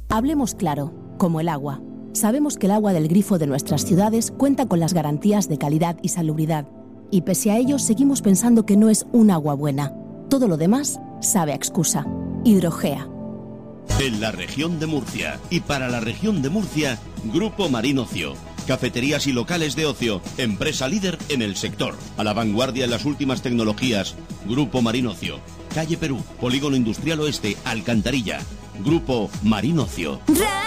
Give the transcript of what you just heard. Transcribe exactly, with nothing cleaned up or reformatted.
Hablemos claro, como el agua. Sabemos que el agua del grifo de nuestras ciudades cuenta con las garantías de calidad y salubridad, y pese a ello seguimos pensando que no es un agua buena. Todo lo demás sabe a excusa. Hidrogea. En la región de Murcia y para la región de Murcia, Grupo Marín Ocio. Cafeterías y locales de ocio, empresa líder en el sector. A la vanguardia en las últimas tecnologías, Grupo Marín Ocio. Calle Perú, Polígono Industrial Oeste, Alcantarilla. Grupo Marín Ocio.